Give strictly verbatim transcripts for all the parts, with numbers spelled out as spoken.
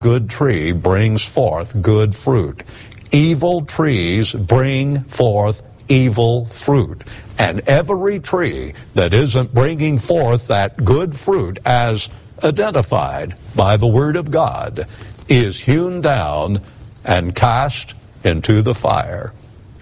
good tree brings forth good fruit. Evil trees bring forth evil fruit. And every tree that isn't bringing forth that good fruit as identified by the Word of God is hewn down and cast into the fire.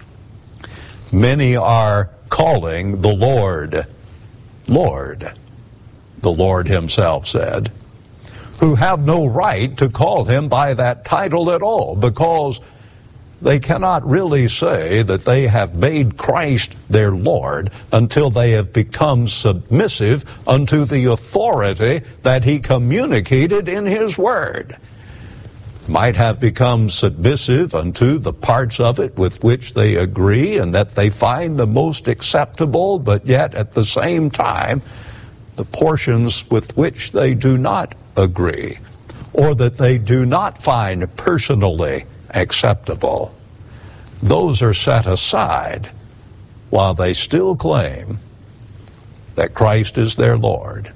Many are calling the Lord, Lord, the Lord himself said, who have no right to call him by that title at all, because they cannot really say that they have made Christ their Lord until they have become submissive unto the authority that he communicated in his word. Might have become submissive unto the parts of it with which they agree and that they find the most acceptable, but yet at the same time, the portions with which they do not agree, or that they do not find personally acceptable, those are set aside while they still claim that Christ is their Lord.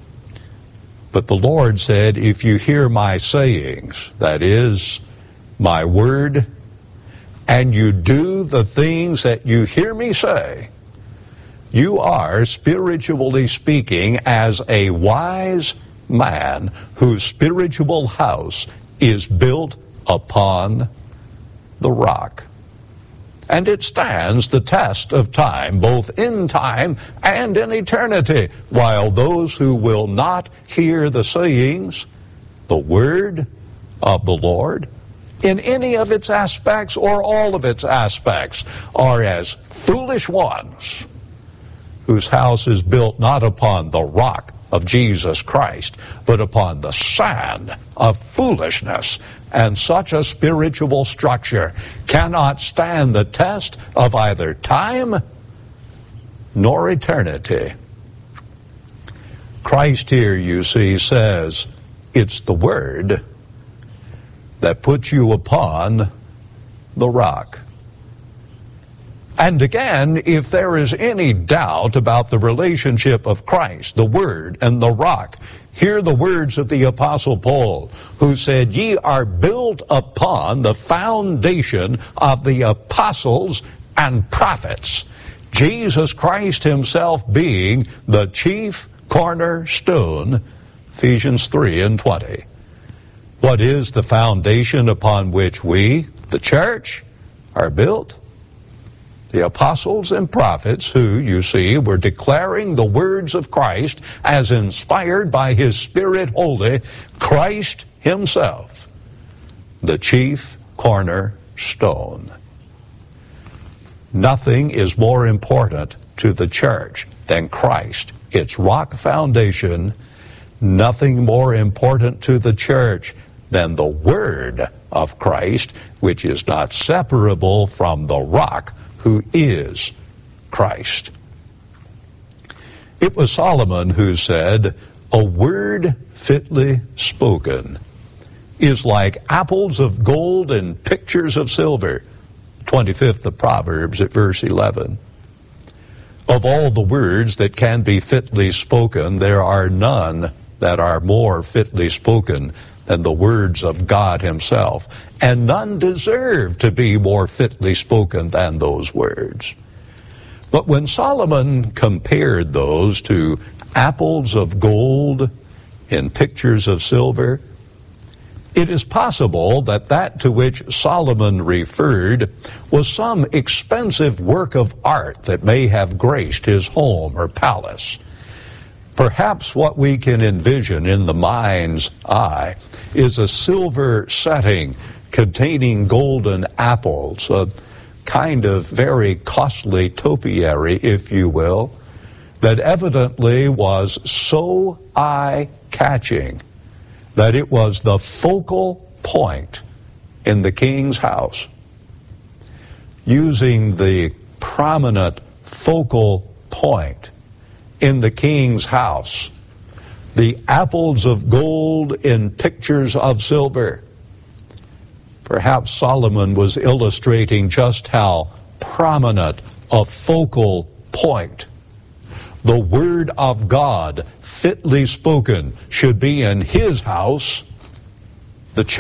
But the Lord said, if you hear my sayings, that is, my word, and you do the things that you hear me say, you are, spiritually speaking, as a wise man whose spiritual house is built upon the rock. And it stands the test of time, both in time and in eternity, while those who will not hear the sayings, the word of the Lord, in any of its aspects or all of its aspects, are as foolish ones, whose house is built not upon the rock of Jesus Christ, but upon the sand of foolishness. And such a spiritual structure cannot stand the test of either time nor eternity. Christ here, you see, says it's the word that puts you upon the rock. And again, if there is any doubt about the relationship of Christ, the Word, and the rock, hear the words of the Apostle Paul, who said, ye are built upon the foundation of the apostles and prophets, Jesus Christ himself being the chief cornerstone, Ephesians three and twenty. What is the foundation upon which we, the church, are built? The apostles and prophets who, you see, were declaring the words of Christ as inspired by his Spirit Holy, Christ himself, the chief cornerstone. Nothing is more important to the church than Christ, its rock foundation. Nothing more important to the church than the word of Christ, which is not separable from the rock, who is Christ. It was Solomon who said, a word fitly spoken is like apples of gold and pictures of silver. twenty-fifth of Proverbs at verse eleven. Of all the words that can be fitly spoken, there are none that are more fitly spoken than the words of God himself, and none deserve to be more fitly spoken than those words. But when Solomon compared those to apples of gold in pictures of silver, it is possible that that to which Solomon referred was some expensive work of art that may have graced his home or palace. Perhaps what we can envision in the mind's eye is a silver setting containing golden apples, a kind of very costly topiary, if you will, that evidently was so eye-catching that it was the focal point in the king's house. Using the prominent focal point in the king's house, the apples of gold in pictures of silver. Perhaps Solomon was illustrating just how prominent a focal point the word of God, fitly spoken, should be in his house